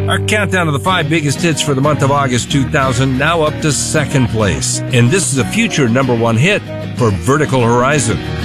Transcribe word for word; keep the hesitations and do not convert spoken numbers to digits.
Our countdown of the five biggest hits for the month of August two thousand, now up to second place. And this is a future number one hit for Vertical Horizon.